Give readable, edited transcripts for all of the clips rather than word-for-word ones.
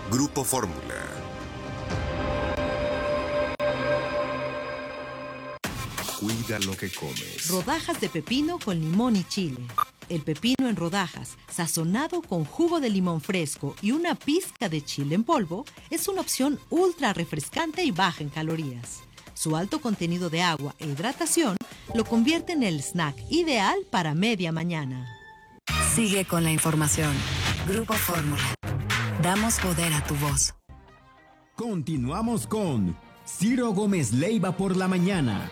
Grupo Fórmula. Cuida lo que comes. Rodajas de pepino con limón y chile. El pepino en rodajas, sazonado con jugo de limón fresco y una pizca de chile en polvo, es una opción ultra refrescante y baja en calorías. Su alto contenido de agua e hidratación lo convierte en el snack ideal para media mañana. Sigue con la información. Grupo Fórmula. Damos poder a tu voz. Continuamos con Ciro Gómez Leiva por la mañana.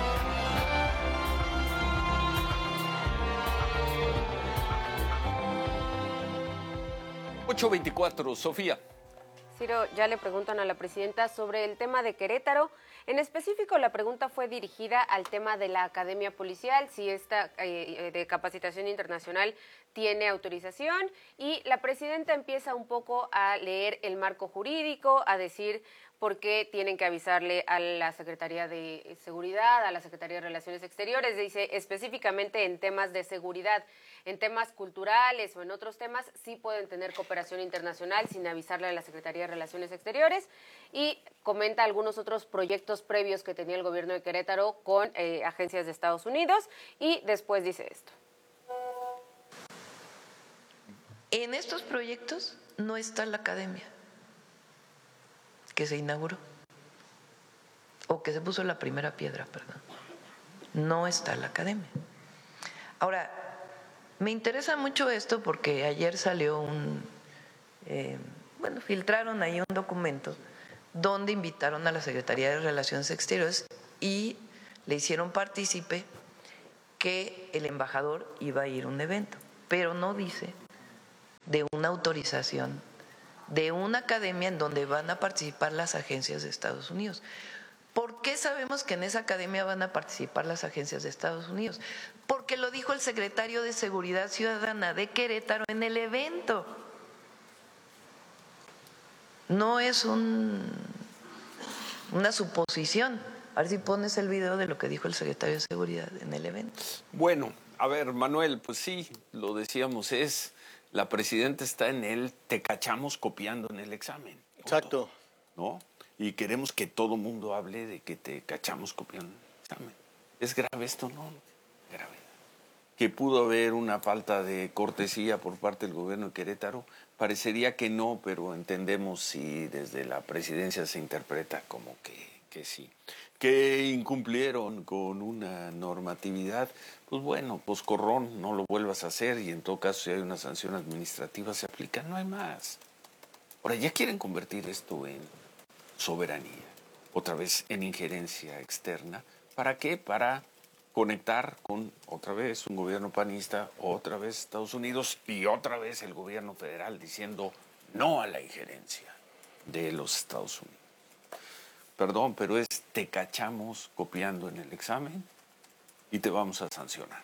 8:24, Sofía. Ciro, ya le preguntan a la presidenta sobre el tema de Querétaro. En específico, la pregunta fue dirigida al tema de la Academia Policial, si esta de capacitación internacional tiene autorización, y la presidenta empieza un poco a leer el marco jurídico, a decir por qué tienen que avisarle a la Secretaría de Seguridad, a la Secretaría de Relaciones Exteriores. Dice específicamente en temas de seguridad, en temas culturales o en otros temas sí pueden tener cooperación internacional sin avisarle a la Secretaría de Relaciones Exteriores, y comenta algunos otros proyectos previos que tenía el gobierno de Querétaro con agencias de Estados Unidos, y después dice esto. En estos proyectos no está la academia que se inauguró, o que se puso la primera piedra, perdón. No está la academia. Ahora, me interesa mucho esto porque ayer salió filtraron ahí un documento donde invitaron a la Secretaría de Relaciones Exteriores y le hicieron partícipe que el embajador iba a ir a un evento, pero no dice de una autorización de una academia en donde van a participar las agencias de Estados Unidos. ¿Por qué sabemos que en esa academia van a participar las agencias de Estados Unidos? Porque lo dijo el secretario de Seguridad Ciudadana de Querétaro en el evento. No es una suposición. A ver si pones el video de lo que dijo el secretario de Seguridad en el evento. Bueno, a ver, Manuel, pues sí, lo decíamos, la presidenta está en te cachamos copiando en el examen. Exacto. ¿No? Y queremos que todo mundo hable de que te cachamos copiando en el examen. ¿Es grave esto? No, grave. ¿Que pudo haber una falta de cortesía por parte del gobierno de Querétaro? Parecería que no, pero entendemos si desde la presidencia se interpreta como que sí. Que incumplieron con una normatividad, pues bueno, poscorrón, no lo vuelvas a hacer, y en todo caso si hay una sanción administrativa se aplica, no hay más. Ahora, ya quieren convertir esto en soberanía, otra vez en injerencia externa. ¿Para qué? Para conectar con otra vez un gobierno panista, otra vez Estados Unidos y otra vez el gobierno federal diciendo no a la injerencia de los Estados Unidos. Perdón, pero te cachamos copiando en el examen y te vamos a sancionar.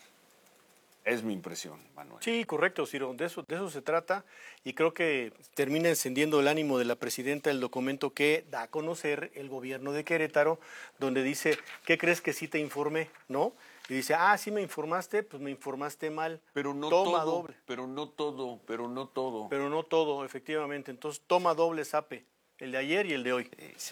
Es mi impresión, Manuel. Sí, correcto, Ciro. De eso se trata, y creo que termina encendiendo el ánimo de la presidenta el documento que da a conocer el gobierno de Querétaro, donde dice, ¿qué crees que sí te informé? ¿No? Y dice, sí me informaste, pues me informaste mal. Pero no toma todo, doble. Pero no todo. Pero no todo, efectivamente. Entonces toma doble zape, el de ayer y el de hoy. Sí.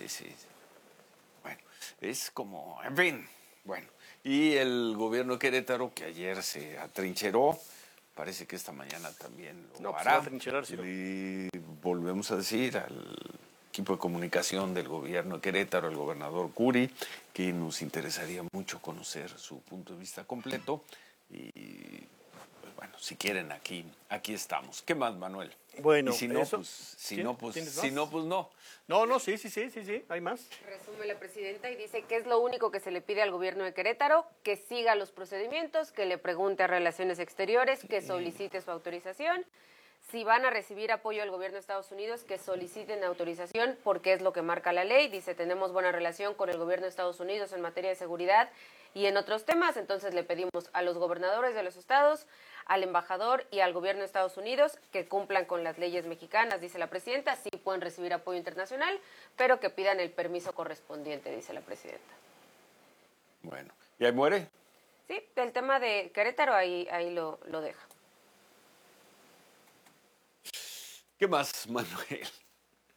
Bueno, es como, en fin, bueno. Y el gobierno de Querétaro, que ayer se atrincheró, parece que esta mañana también lo hará. Pues atrincherar, sí. Y volvemos a decir al equipo de comunicación del gobierno de Querétaro, al gobernador Curi, que nos interesaría mucho conocer su punto de vista completo. Y pues bueno, si quieren, aquí estamos. ¿Qué más, Manuel? Bueno, y si no, eso, pues no. No, sí, hay más. Resume la presidenta y dice que es lo único que se le pide al gobierno de Querétaro, que siga los procedimientos, que le pregunte a Relaciones Exteriores, que solicite su autorización. Si van a recibir apoyo del gobierno de Estados Unidos, que soliciten autorización, porque es lo que marca la ley. Dice, tenemos buena relación con el gobierno de Estados Unidos en materia de seguridad y en otros temas, entonces le pedimos a los gobernadores de los estados, al embajador y al gobierno de Estados Unidos que cumplan con las leyes mexicanas, dice la presidenta. Sí pueden recibir apoyo internacional, pero que pidan el permiso correspondiente, dice la presidenta. Bueno, ¿y ahí muere? Sí, el tema de Querétaro ahí lo deja. ¿Qué más, Manuel?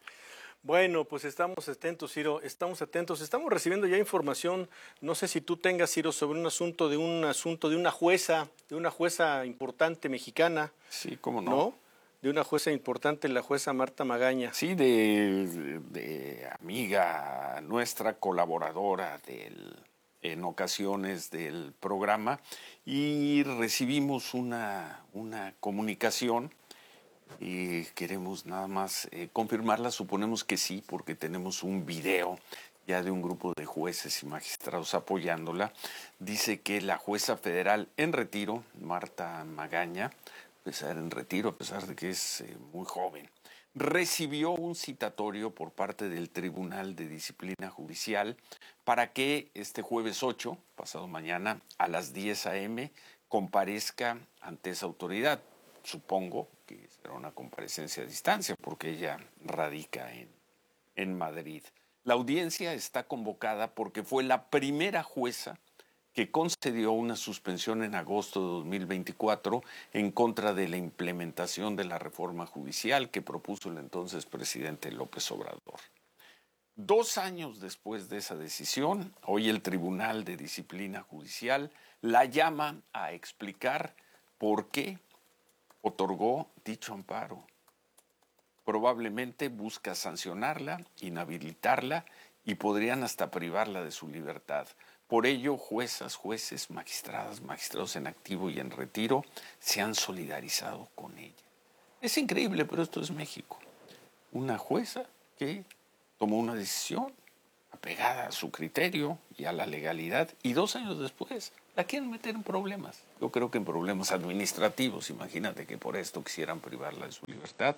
Bueno, pues estamos atentos, Ciro, estamos atentos. Estamos recibiendo ya información, no sé si tú tengas, Ciro, sobre un asunto de una jueza importante mexicana. Sí, cómo no. ¿No? De una jueza importante, la jueza Marta Magaña. Sí, de amiga nuestra, colaboradora en ocasiones del programa, y recibimos una comunicación y queremos nada más confirmarla. Suponemos que sí, porque tenemos un video ya de un grupo de jueces y magistrados apoyándola. Dice que la jueza federal en retiro, Marta Magaña, a pesar de que es muy joven, recibió un citatorio por parte del Tribunal de Disciplina Judicial para que este jueves 8, pasado mañana, a las 10 a.m., comparezca ante esa autoridad. Supongo que será una comparecencia a distancia porque ella radica en Madrid. La audiencia está convocada porque fue la primera jueza que concedió una suspensión en agosto de 2024 en contra de la implementación de la reforma judicial que propuso el entonces presidente López Obrador. 2 años después de esa decisión, hoy el Tribunal de Disciplina Judicial la llama a explicar por qué otorgó dicho amparo. Probablemente busca sancionarla, inhabilitarla y podrían hasta privarla de su libertad. Por ello, juezas, jueces, magistrados en activo y en retiro se han solidarizado con ella. Es increíble, pero esto es México. Una jueza que tomó una decisión apegada a su criterio y a la legalidad, y 2 años después la quieren meter en problemas. Yo creo que en problemas administrativos. Imagínate que por esto quisieran privarla de su libertad.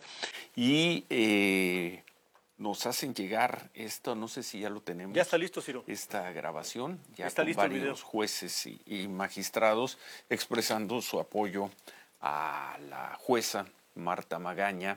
Y nos hacen llegar esto, no sé si ya lo tenemos. Ya está listo, Ciro. Esta grabación, ya está con listo varios jueces y magistrados expresando su apoyo a la jueza Marta Magaña,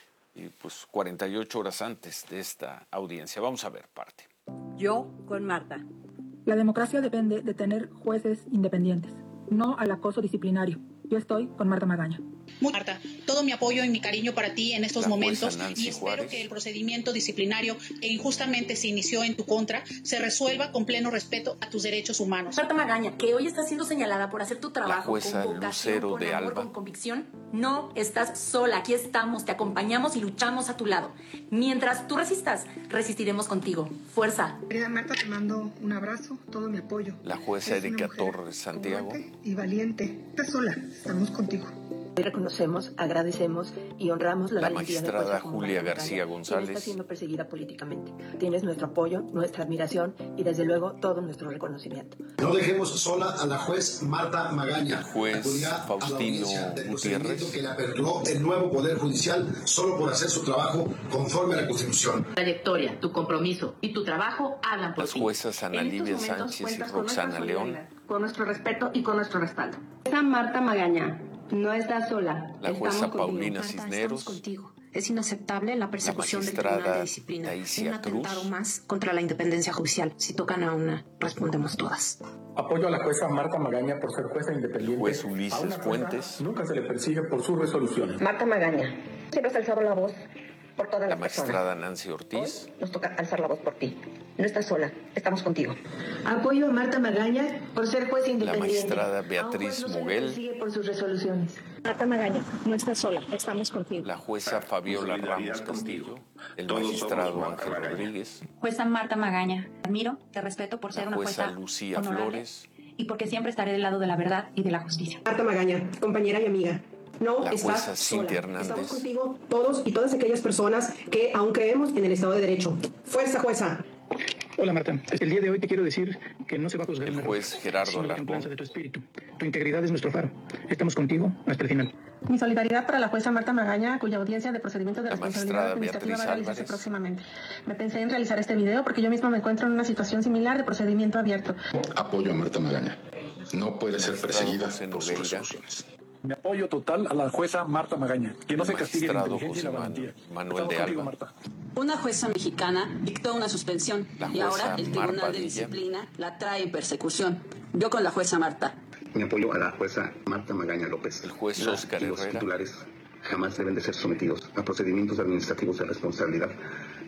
y pues 48 horas antes de esta audiencia. Vamos a ver parte. Yo con Marta. La democracia depende de tener jueces independientes, no al acoso disciplinario. Yo estoy con Marta Magaña. Marta, todo mi apoyo y mi cariño para ti en estos momentos, y espero Juárez. Que el procedimiento disciplinario que injustamente se inició en tu contra se resuelva con pleno respeto a tus derechos humanos. Marta Magaña, que hoy está siendo señalada por hacer tu trabajo La jueza con vocación, Lucero con de amor, Alba. con convicción, no estás sola. Aquí estamos, te acompañamos y luchamos a tu lado. Mientras tú resistas, resistiremos contigo. Fuerza. Querida Marta, te mando un abrazo, todo mi apoyo. La jueza Eres una Erika mujer Torres Santiago. congruente y valiente. Estás sola, estamos contigo. Hoy reconocemos, agradecemos y honramos la valentía de magistrada jueza como Julia Marta García Magaña, González. quien está siendo perseguida políticamente. Tienes nuestro apoyo, nuestra admiración y desde luego todo nuestro reconocimiento. No dejemos sola a la juez Marta Magaña. El juez Acudirá Faustino a la audiencia del Gutiérrez. procedimiento que le aperturó el nuevo Poder Judicial solo por hacer su trabajo conforme a la Constitución. Tu trayectoria, tu compromiso y tu trabajo hablan por Las ti. juezas Ana Livia Sánchez y Roxana León. Con nuestro respeto y con nuestro respaldo. Esta Marta Magaña no está sola. La jueza Estamos Paulina contigo. Cisneros. Estamos contigo. Es inaceptable la persecución del magistrada Tribunal de Disciplina. Taisia Un atentado Cruz. más contra la independencia judicial. Si tocan a una, respondemos todas. Apoyo a la jueza Marta Magaña por ser jueza independiente. El juez Ulises A una jueza Fuentes. Nunca se le persigue por sus resoluciones. Marta Magaña, siempre has alzado la voz por todas La las personas. magistrada Nancy Ortiz. Hoy nos toca alzar la voz por ti. No estás sola, estamos contigo. Apoyo a Marta Magaña por ser juez La independiente. magistrada A un Beatriz juez no se le Muguel. persigue por sus resoluciones. Marta Magaña, no estás sola, estamos contigo. La jueza Fabiola Ramos Castillo. El magistrado Ángel Rodríguez. Jueza Marta Magaña, te admiro, te respeto por ser La una jueza jueza Lucía honorable Flores. y porque siempre estaré del lado de la verdad y de la justicia. Marta Magaña, compañera y amiga. No La estás jueza sola. Cintia Hernández. Estamos contigo todos y todas aquellas personas que aún creemos en el Estado de Derecho. Fuerza, jueza. Hola Marta, el día de hoy te quiero decir que no se va a juzgar El un error, juez Gerardo sino la Alarcón. templanza de tu espíritu. Tu integridad es nuestro faro. Estamos contigo hasta el final. Mi solidaridad para la jueza Marta Magaña, cuya audiencia de procedimiento de La responsabilidad magistrada administrativa va a Beatriz realizarse Álvarez. próximamente. Me pensé en realizar este video porque yo misma me encuentro en una situación similar de procedimiento abierto. Apoyo a Marta Magaña. No puede ser perseguida José por sus Nogueira. resoluciones. Mi apoyo total a la jueza Marta Magaña. Que no se castigue la magistrado inteligencia y la José valentía. Manuel Estamos de contigo, Alba. Marta. Una jueza mexicana dictó una suspensión La y ahora jueza el Mar Tribunal de Padilla. Disciplina la trae en persecución. Yo con la jueza Marta. Mi apoyo a la jueza Marta Magaña López. El juez La Óscar y los Herrera. titulares jamás deben de ser sometidos a procedimientos administrativos de responsabilidad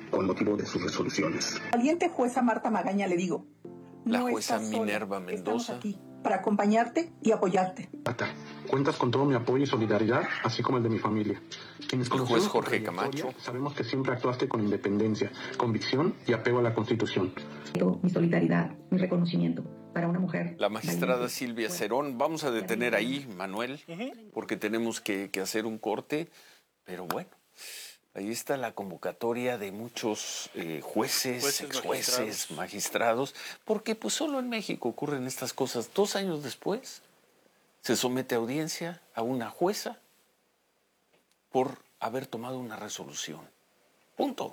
con motivo de sus resoluciones. Valiente jueza Marta Magaña, le digo. La no jueza estás sola. Minerva Mendoza. Estamos aquí para acompañarte y apoyarte. Marta, cuentas con todo mi apoyo y solidaridad, así como el de mi familia. Quienes El juez Jorge Camacho. Sabemos que siempre actuaste con independencia, convicción y apego a la Constitución. Mi solidaridad, mi reconocimiento para una mujer. La magistrada Silvia Cerón. Vamos a detener ahí, Manuel, porque tenemos que hacer un corte. Pero bueno, ahí está la convocatoria de muchos jueces, exjueces, magistrados, porque pues solo en México ocurren estas cosas. 2 años después se somete a audiencia a una jueza por haber tomado una resolución. Punto.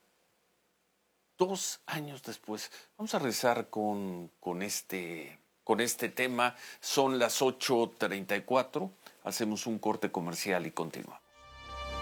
2 años después. Vamos a regresar con este tema. Son las 8:34. Hacemos un corte comercial y continuamos.